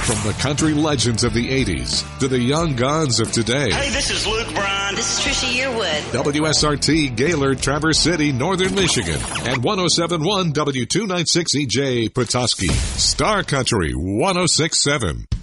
From the country legends of the 80s to the young guns of today. Hey, this is Luke Bryan. This is Trisha Yearwood. WSRT, Gaylord, Traverse City, Northern Michigan. And 107.1 W296EJ, Petoskey. Star Country 106.7.